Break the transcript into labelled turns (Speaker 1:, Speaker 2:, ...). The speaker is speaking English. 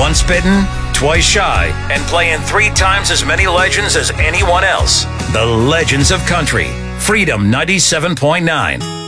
Speaker 1: Once bitten, twice shy, and playing 3 times as many legends as anyone else. The Legends of Country. Freedom 97.9.